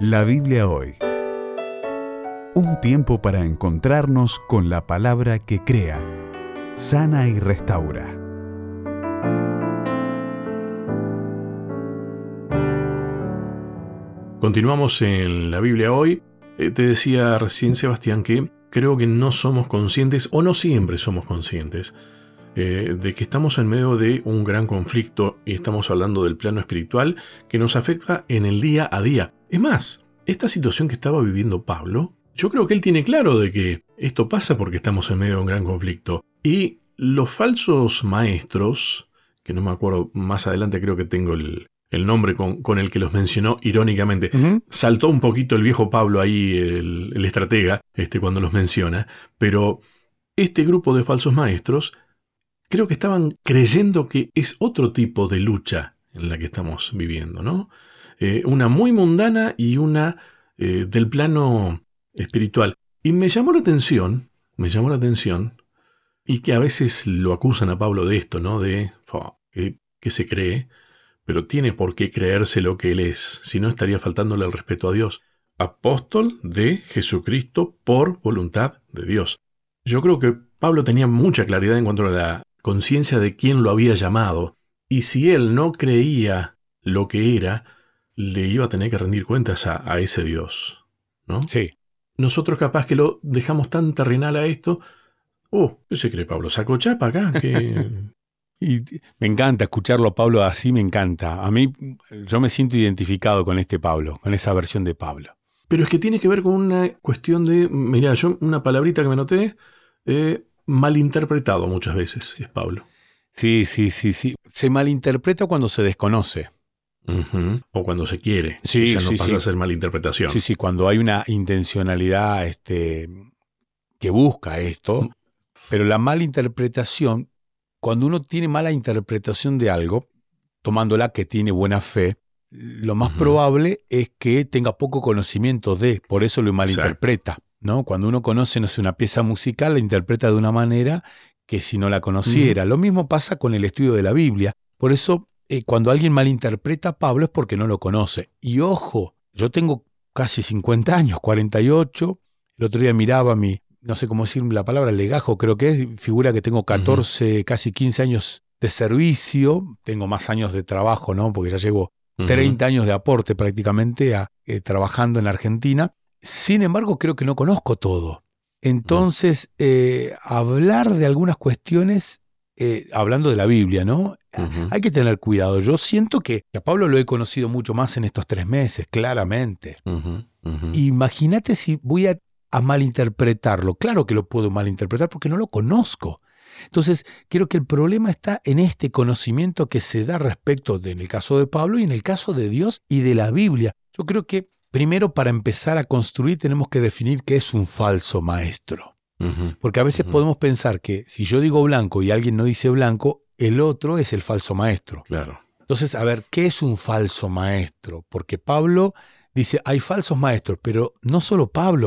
La Biblia hoy. Un tiempo para encontrarnos con la palabra que crea, sana y restaura. Continuamos en la Biblia hoy. Te decía recién, Sebastián, que creo que no somos conscientes, o no siempre somos conscientes, de que estamos en medio de un gran conflicto y estamos hablando del plano espiritual que nos afecta en el día a día. Es más, esta situación que estaba viviendo Pablo, yo creo que él tiene claro de que esto pasa porque estamos en medio de un gran conflicto. Y los falsos maestros, que no me acuerdo, más adelante creo que tengo el nombre con el que los mencionó irónicamente. Saltó un poquito el viejo Pablo ahí, el estratega, cuando los menciona, pero este grupo de falsos maestros creo que estaban creyendo que es otro tipo de lucha en la que estamos viviendo, ¿no? Una muy mundana y una del plano espiritual. Y me llamó la atención, y que a veces lo acusan a Pablo de esto, ¿no? De que se cree, pero tiene por qué creerse lo que él es, si no estaría faltándole el respeto a Dios. Apóstol de Jesucristo por voluntad de Dios. Yo creo que Pablo tenía mucha claridad en cuanto a la conciencia de quién lo había llamado, y si él no creía lo que era, le iba a tener que rendir cuentas a ese Dios, ¿no? Sí. Nosotros capaz que lo dejamos tan terrenal a esto. ¿Qué se cree Pablo? ¿Sacó chapa acá? Y me encanta escucharlo a Pablo así, me encanta. A mí, yo me siento identificado con este Pablo, con esa versión de Pablo. Pero es que tiene que ver con una cuestión de, mirá, yo una palabrita que me noté, malinterpretado muchas veces, si es Pablo. Sí. Se malinterpreta cuando se desconoce. O cuando se quiere. Sí, ya no pasa a ser malinterpretación. Sí, cuando hay una intencionalidad que busca esto. Pero la malinterpretación, cuando uno tiene mala interpretación de algo, tomándola que tiene buena fe, lo más probable es que tenga poco conocimiento de, por eso lo malinterpreta, ¿no? Cuando uno conoce, no sé, una pieza musical, la interpreta de una manera que si no la conociera. Lo mismo pasa con el estudio de la Biblia. Por eso, cuando alguien malinterpreta a Pablo es porque no lo conoce. Y ojo, yo tengo casi 50 años, 48. El otro día miraba no sé cómo decir la palabra, legajo creo que es, figura que tengo 14, casi 15 años de servicio, tengo más años de trabajo, ¿no? Porque ya llevo 30 años de aporte prácticamente trabajando en la Argentina. Sin embargo, creo que no conozco todo. Entonces, hablar de algunas cuestiones, hablando de la Biblia, ¿no? Hay que tener cuidado. Yo siento que a Pablo lo he conocido mucho más en estos 3 meses, claramente. Imagínate si voy a malinterpretarlo. Claro que lo puedo malinterpretar porque no lo conozco. Entonces, creo que el problema está en este conocimiento que se da respecto en el caso de Pablo y en el caso de Dios y de la Biblia. Yo creo que primero, para empezar a construir, tenemos que definir qué es un falso maestro. Porque a veces podemos pensar que si yo digo blanco y alguien no dice blanco, el otro es el falso maestro. Claro. Entonces, a ver, ¿qué es un falso maestro? Porque Pablo dice, hay falsos maestros, pero no solo Pablo.